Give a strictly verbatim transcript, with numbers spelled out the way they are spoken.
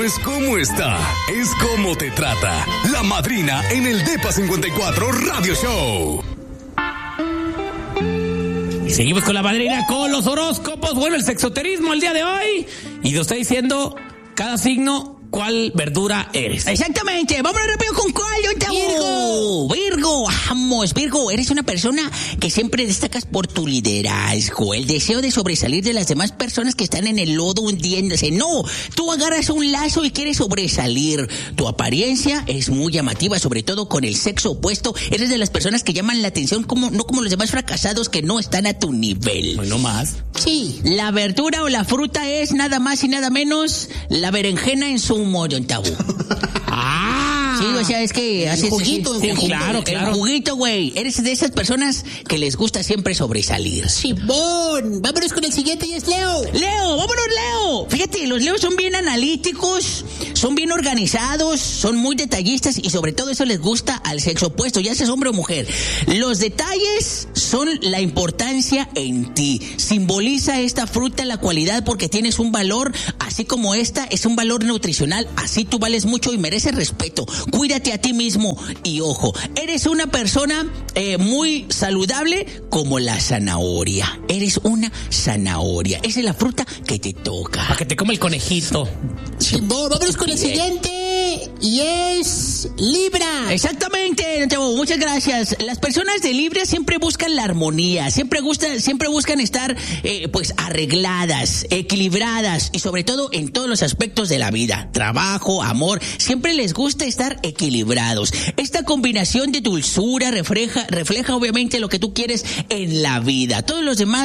es cómo está, es cómo te trata. La Madrina en el Depa cincuenta y cuatro Radio Show. Y seguimos con la Madrina, con los horóscopos. Bueno, el sexoterismo el día de hoy. Y nos está diciendo cada signo cuál verdura eres. Exactamente, vámonos rápido con cuál. Virgo, Virgo, vamos, Virgo, eres una persona que siempre destacas por tu liderazgo, el deseo de sobresalir de las demás personas que están en el lodo hundiéndose. No, tú agarras un lazo y quieres sobresalir. Tu apariencia es muy llamativa, sobre todo con el sexo opuesto. Eres de las personas que llaman la atención, como no como los demás fracasados que no están a tu nivel. Bueno, más. Sí, la verdura o la fruta es nada más y nada menos la berenjena en su modo, tabú. Ah, sí, o sea, es que haces juguito, sí, el juguito, claro, claro. El juguito, güey. Eres de esas personas que les gusta siempre sobresalir. Simón, vámonos con el siguiente y es Leo. Leo, vámonos, Leo. Fíjate, los Leos son bien analíticos, son bien organizados, son muy detallistas y sobre todo eso les gusta al sexo opuesto, ya seas hombre o mujer. Los detalles son la importancia en ti. Simboliza esta fruta la cualidad porque tienes un valor, así como esta es un valor nutricional, así tú vales mucho y mereces respeto. Cuídate a ti mismo y ojo, eres una persona eh, muy saludable como la zanahoria. Eres una zanahoria. Esa es la fruta que te toca. Para que te come el conejito. Simón, vámonos con el siguiente y es Libra. Exactamente, muchas gracias. Las personas de Libra siempre buscan la armonía, siempre gusta, siempre buscan estar eh, pues arregladas, equilibradas y sobre todo en todos los aspectos de la vida, trabajo, amor, siempre les gusta estar equilibrados. Esta combinación de dulzura refleja, refleja obviamente lo que tú quieres en la vida. Todos los demás